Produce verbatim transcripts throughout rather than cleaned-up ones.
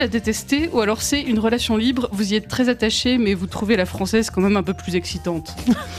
à détester, ou alors c'est une relation libre, vous y êtes très attaché, mais vous trouvez la française quand même un peu plus excitante.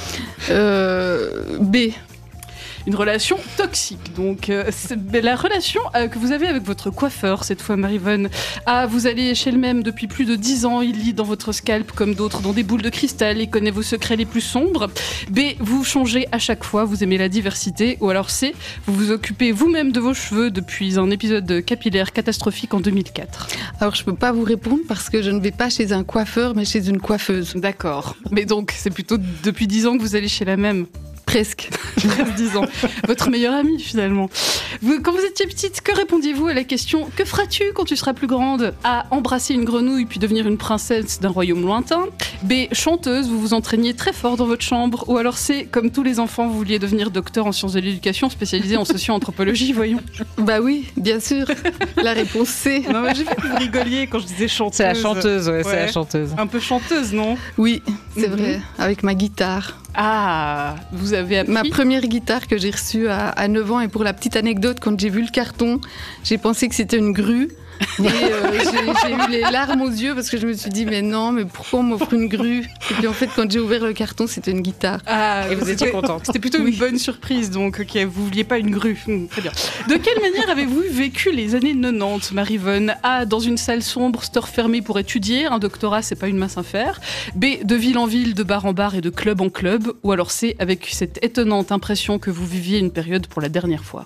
euh, B. Une relation toxique. Donc, euh, la relation euh, que vous avez avec votre coiffeur, cette fois, Maryvonne. A, vous allez chez le même depuis plus de dix ans. Il lit dans votre scalp comme d'autres dans des boules de cristal. Il connaît vos secrets les plus sombres. B, vous changez à chaque fois. Vous aimez la diversité. Ou alors C, vous vous occupez vous-même de vos cheveux depuis un épisode capillaire catastrophique en deux mille quatre. Alors, je peux pas vous répondre parce que je ne vais pas chez un coiffeur, mais chez une coiffeuse. D'accord. Mais donc, c'est plutôt depuis dix ans que vous allez chez la même. Presque. Presque dix ans. Votre meilleure amie, finalement. Vous, quand vous étiez petite, que répondiez-vous à la question « Que feras-tu quand tu seras plus grande ?» A. Embrasser une grenouille puis devenir une princesse d'un royaume lointain. B. Chanteuse, vous vous entraîniez très fort dans votre chambre. Ou alors C. Comme tous les enfants, vous vouliez devenir docteur en sciences de l'éducation spécialisé en socio-anthropologie, voyons. Bah oui, bien sûr. La réponse C. Non, mais j'ai fait que vous rigoliez quand je disais chanteuse. C'est la chanteuse, ouais, ouais. c'est la chanteuse. Un peu chanteuse, non? Oui, c'est Mm-hmm. vrai, avec ma guitare. Ah, vous avez appris... Ma première guitare que j'ai reçue à, à neuf ans, et pour la petite anecdote, quand j'ai vu le carton, j'ai pensé que c'était une grue. Et euh, j'ai, j'ai eu les larmes aux yeux parce que je me suis dit mais non, mais pourquoi on m'offre une grue? Et puis en fait quand j'ai ouvert le carton c'était une guitare. Ah, et vous étiez contente. C'était plutôt oui. une bonne surprise, donc ok, vous vouliez pas une grue. Hum, très bien. De quelle manière avez-vous vécu les années quatre-vingt-dix, Maryvonne? A, dans une salle sombre, store fermé pour étudier, un doctorat c'est pas une mince affaire. B, de ville en ville, de bar en bar et de club en club. Ou alors C, avec cette étonnante impression que vous viviez une période pour la dernière fois.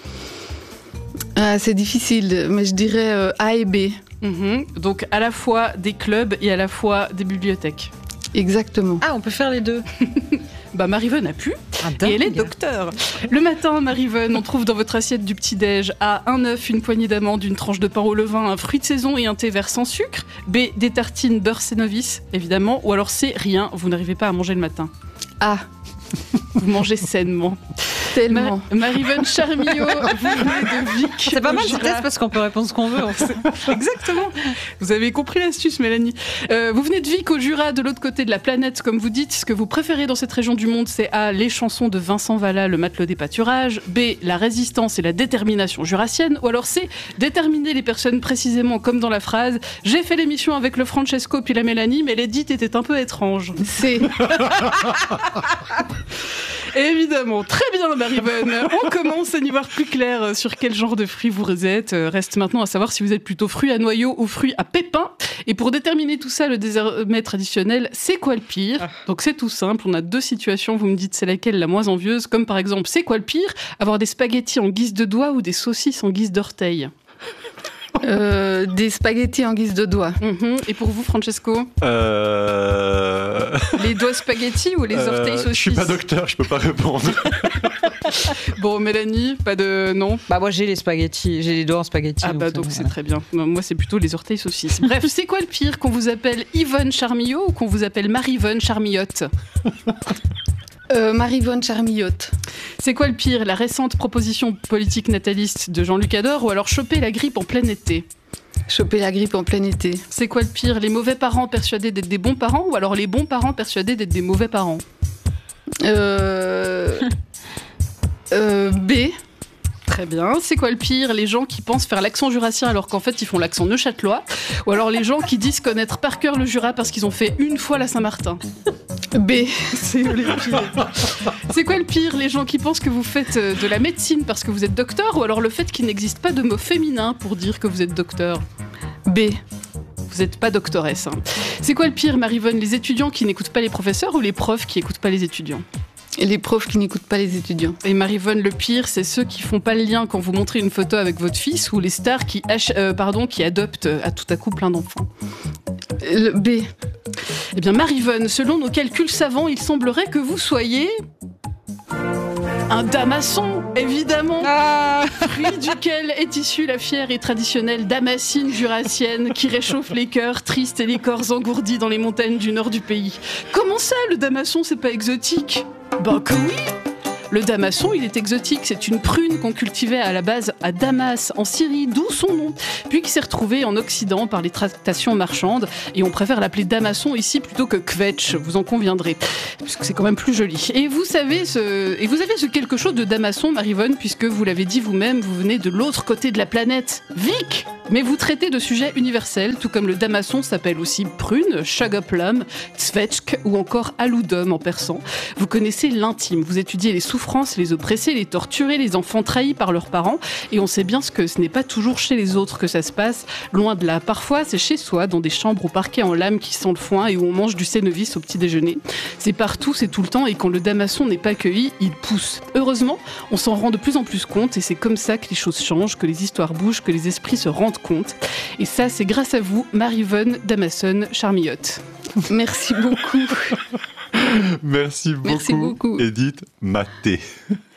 Ah, c'est difficile, mais je dirais euh, A et B. Mmh. Donc à la fois des clubs et à la fois des bibliothèques. Exactement. Ah, on peut faire les deux. Bah Maryvonne a pu, Ah, et elle est docteur. Le matin, Maryvonne, on trouve dans votre assiette du petit-déj A, un œuf, une poignée d'amandes, une tranche de pain au levain, un fruit de saison et un thé vert sans sucre. B, des tartines beurre Cénovis, évidemment. Ou alors C, rien, vous n'arrivez pas à manger le matin. A. Vous mangez sainement. Tellement. Ma- Maryvonne Charmillot, vous venez de Vic. C'est pas mal ce Jura. test parce qu'on peut répondre ce qu'on veut. En fait. Exactement. Vous avez compris l'astuce, Mélanie. Euh, vous venez de Vic au Jura, de l'autre côté de la planète, comme vous dites. Ce que vous préférez dans cette région du monde, c'est A, les chansons de Vincent Vallat, le matelot des pâturages. B, la résistance et la détermination jurassienne. Ou alors C, déterminer les personnes précisément comme dans la phrase « J'ai fait l'émission avec le Francesco puis la Mélanie, mais l'édite était un peu étrange. » C. Évidemment, très bien Maryvonne. On commence à y voir plus clair sur quel genre de fruits vous êtes. Reste maintenant à savoir si vous êtes plutôt fruits à noyaux ou fruits à pépins. Et pour déterminer tout ça, le désormais traditionnel, c'est quoi le pire? ah. Donc c'est tout simple, on a deux situations, vous me dites c'est laquelle la moins envieuse, comme par exemple, c'est quoi le pire? Avoir des spaghettis en guise de doigts ou des saucisses en guise d'orteils? Euh, des spaghettis en guise de doigts. Mmh. Et pour vous, Francesco? Euh... Les doigts spaghettis ou les euh, orteils saucisses? Je suis pas docteur, je peux pas répondre. Bon, Mélanie, pas de... non? Bah moi j'ai les spaghettis, j'ai les doigts en spaghettis. Ah bah donc, donc c'est voilà. très bien. Non, moi c'est plutôt les orteils saucisses. Bref, c'est quoi le pire? Qu'on vous appelle Yvonne Charmillot ou qu'on vous appelle Maryvonne Charmillotte? Euh, Maryvonne Charmillotte. C'est quoi le pire? La récente proposition politique nataliste de Jean-Luc Ador ou alors choper la grippe en plein été? Choper la grippe en plein été. C'est quoi le pire? Les mauvais parents persuadés d'être des bons parents ou alors les bons parents persuadés d'être des mauvais parents? Euh... euh, B. Très bien. C'est quoi le pire? Les gens qui pensent faire l'accent jurassien alors qu'en fait ils font l'accent neuchâtelois, ou alors les gens qui disent connaître par cœur le Jura parce qu'ils ont fait une fois la Saint-Martin? B. C'est les pires. C'est quoi le pire? Les gens qui pensent que vous faites de la médecine parce que vous êtes docteur, ou alors le fait qu'il n'existe pas de mot féminin pour dire que vous êtes docteur? B. Vous n'êtes pas doctoresse. Hein. C'est quoi le pire, Maryvonne? Les étudiants qui n'écoutent pas les professeurs ou les profs qui n'écoutent pas les étudiants? Et les profs qui n'écoutent pas les étudiants. Et Maryvonne, le pire, c'est ceux qui font pas le lien quand vous montrez une photo avec votre fils ou les stars qui, ach- euh, pardon, qui adoptent à tout à coup plein d'enfants. Le B. Eh bien, Maryvonne, selon nos calculs savants, il semblerait que vous soyez... un damasson, évidemment, Ah fruit duquel est issue la fière et traditionnelle damascine jurassienne qui réchauffe les cœurs tristes et les corps engourdis dans les montagnes du nord du pays. Comment ça, le damasson, c'est pas exotique? Ben que oui! Le damasson, il est exotique, c'est une prune qu'on cultivait à la base à Damas, en Syrie, d'où son nom, puis qui s'est retrouvé en Occident par les tractations marchandes, et on préfère l'appeler damasson ici plutôt que kvetch, vous en conviendrez, puisque c'est quand même plus joli. Et vous savez ce, et vous avez ce quelque chose de damasson, Maryvonne, puisque vous l'avez dit vous-même, vous venez de l'autre côté de la planète, Vic! Mais vous traitez de sujets universels, tout comme le damasson s'appelle aussi prune, sugarplum, tvetchk ou encore aludum en persan. Vous connaissez l'intime, vous étudiez les souffrances, les oppressés, les torturés, les enfants trahis par leurs parents, et on sait bien ce que ce n'est pas toujours chez les autres que ça se passe, loin de là. Parfois, c'est chez soi, dans des chambres au parquet en lame qui sent le foin et où on mange du sénovis au petit déjeuner. C'est partout, c'est tout le temps, et quand le damasson n'est pas cueilli, il pousse. Heureusement, on s'en rend de plus en plus compte, et c'est comme ça que les choses changent, que les histoires bougent, que les esprits se rendent compte. Et ça, c'est grâce à vous, Marie-Vonne Damasson-Charmillotte. Merci beaucoup. Merci beaucoup, Merci beaucoup. Edith Maté.